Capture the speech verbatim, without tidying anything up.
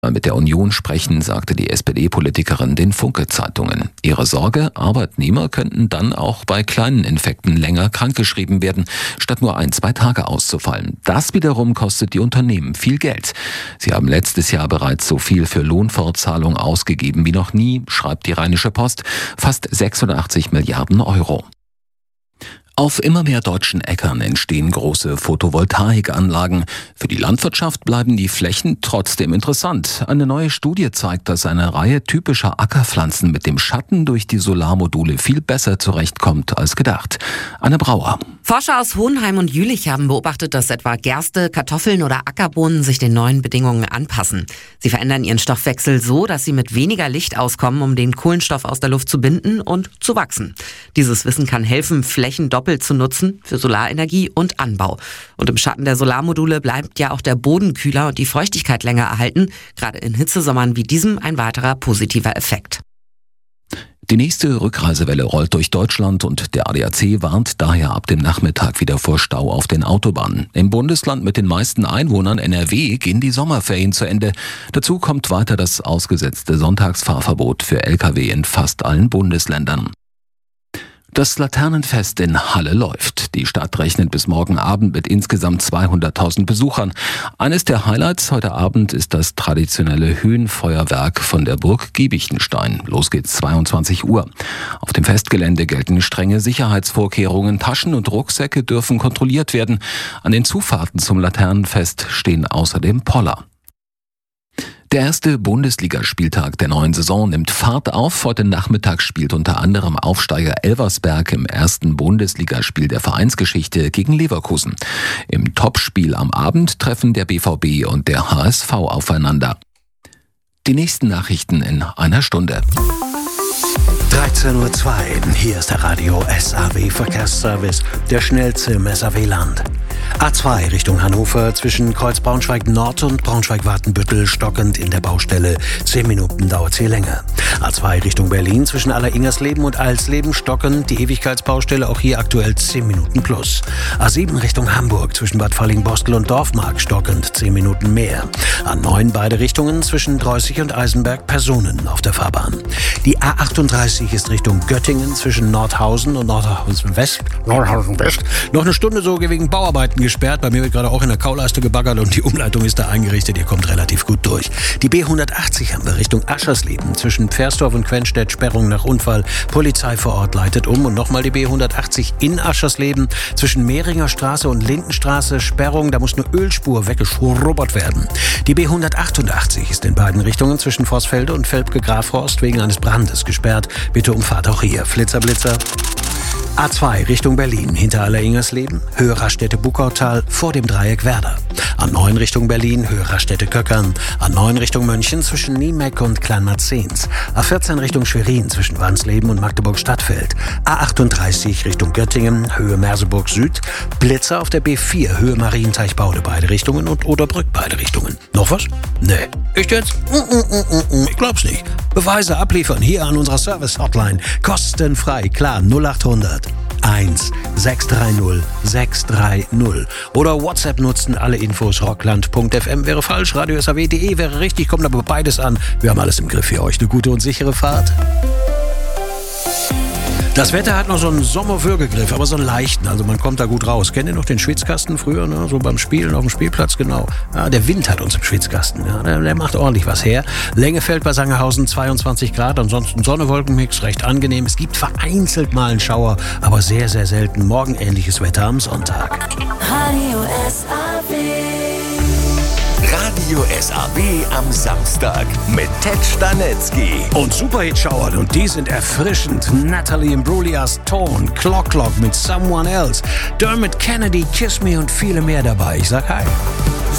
Mit der Union sprechen, sagte die S P D-Politikerin den Funke-Zeitungen. Ihre Sorge, Arbeitnehmer könnten dann auch bei kleinen Infekten länger krankgeschrieben werden, statt nur ein, zwei Tage auszufallen. Das wiederum kostet die Unternehmen viel Geld. Sie haben letztes Jahr bereits so viel für Lohnfortzahlung ausgegeben wie noch nie, schreibt die Rheinische Post, fast sechsundachtzig Milliarden Euro. Auf immer mehr deutschen Äckern entstehen große Photovoltaikanlagen. Für die Landwirtschaft bleiben die Flächen trotzdem interessant. Eine neue Studie zeigt, dass eine Reihe typischer Ackerpflanzen mit dem Schatten durch die Solarmodule viel besser zurechtkommt als gedacht. Anne Brauer. Forscher aus Hohenheim und Jülich haben beobachtet, dass etwa Gerste, Kartoffeln oder Ackerbohnen sich den neuen Bedingungen anpassen. Sie verändern ihren Stoffwechsel so, dass sie mit weniger Licht auskommen, um den Kohlenstoff aus der Luft zu binden und zu wachsen. Dieses Wissen kann helfen, Flächen doppelt zu nutzen für Solarenergie und Anbau. Und im Schatten der Solarmodule bleibt ja auch der Boden kühler und die Feuchtigkeit länger erhalten. Gerade in Hitzesommern wie diesem ein weiterer positiver Effekt. Die nächste Rückreisewelle rollt durch Deutschland und der A D A C warnt daher ab dem Nachmittag wieder vor Stau auf den Autobahnen. Im Bundesland mit den meisten Einwohnern N R W gehen die Sommerferien zu Ende. Dazu kommt weiter das ausgesetzte Sonntagsfahrverbot für L K W in fast allen Bundesländern. Das Laternenfest in Halle läuft. Die Stadt rechnet bis morgen Abend mit insgesamt zweihunderttausend Besuchern. Eines der Highlights heute Abend ist das traditionelle Höhenfeuerwerk von der Burg Giebichenstein. Los geht's zweiundzwanzig Uhr. Auf dem Festgelände gelten strenge Sicherheitsvorkehrungen. Taschen und Rucksäcke dürfen kontrolliert werden. An den Zufahrten zum Laternenfest stehen außerdem Poller. Der erste Bundesligaspieltag der neuen Saison nimmt Fahrt auf. Heute Nachmittag spielt unter anderem Aufsteiger Elversberg im ersten Bundesligaspiel der Vereinsgeschichte gegen Leverkusen. Im Topspiel am Abend treffen der B V B und der H S V aufeinander. Die nächsten Nachrichten in einer Stunde. dreizehn Uhr zwei, hier ist der Radio S A W Verkehrsservice, der schnellste im S A W-Land. A zwei Richtung Hannover zwischen Kreuz Braunschweig Nord und Braunschweig-Watenbüttel stockend in der Baustelle. Zehn Minuten dauert sie länger. A zwei Richtung Berlin zwischen Aller-Ingersleben und Alsleben stockend die Ewigkeitsbaustelle, auch hier aktuell zehn Minuten plus. A sieben Richtung Hamburg zwischen Bad Falling-Bostel und Dorfmark stockend zehn Minuten mehr. A neun beide Richtungen zwischen Dreußig und Eisenberg Personen auf der Fahrbahn. Die A achtunddreißig ist Richtung Göttingen zwischen Nordhausen und Nordhausen West. Nordhausen West. Noch eine Stunde so wegen Bauarbeiten gesperrt. Bei mir wird gerade auch in der Kauleiste gebaggert und die Umleitung ist da eingerichtet. Ihr kommt relativ gut durch. Die B hundertachtzig haben wir Richtung Aschersleben zwischen Pfersdorf und Quenstedt. Sperrung nach Unfall. Polizei vor Ort leitet um. Und nochmal die B hundertachtzig in Aschersleben zwischen Mehringer Straße und Lindenstraße. Sperrung. Da muss eine Ölspur weggeschrubbert werden. Die B hundertachtundachtzig ist in beiden Richtungen zwischen Vorsfelde und Velpke-Grafhorst wegen eines Brandes gesperrt. Bitte umfahrt auch hier. Flitzer, Blitzer. A zwei Richtung Berlin, hinter Aller-Ingersleben, Höhe Raststätte Buckautal, vor dem Dreieck Werder. A neun Richtung Berlin, Höhe Raststätte Köckern. A neun Richtung München zwischen Niemeck und Kleinmarzens. A vierzehn Richtung Schwerin zwischen Wansleben und Magdeburg-Stadtfeld. A achtunddreißig Richtung Göttingen, Höhe Merseburg Süd. Blitzer auf der B vier, Höhe Marienteich-Baude beide Richtungen und Oderbrück beide Richtungen. Noch was? Nee. Echt jetzt? Mm, mm, mm, mm. Ich glaub's nicht. Beweise abliefern hier an unserer Service-Hotline. Kostenfrei, klar, null achthundert eins sechs drei null sechs drei null. Oder WhatsApp nutzen, alle Infos rockland punkt f m wäre falsch, radio s a w punkt d e wäre richtig, kommt aber beides an. Wir haben alles im Griff für euch. Eine gute und sichere Fahrt. Das Wetter hat noch so einen Sommerwürgegriff, aber so einen leichten, also man kommt da gut raus. Kennt ihr noch den Schwitzkasten früher, ne? So beim Spielen auf dem Spielplatz, genau. Ja, der Wind hat uns im Schwitzkasten, ja, der, der macht ordentlich was her. Lengefeld bei Sangerhausen zweiundzwanzig Grad, ansonsten Sonne-Wolkenmix, recht angenehm. Es gibt vereinzelt mal einen Schauer, aber sehr, sehr selten morgenähnliches Wetter am Sonntag. Radio S A W. Radio S A W am Samstag mit Ted Stanetzky. Und Superhit-Schauern, und die sind erfrischend. Natalie Imbruglia's Tone, Clock Clock mit Someone Else, Dermot Kennedy, Kiss Me und viele mehr dabei. Ich sag hi.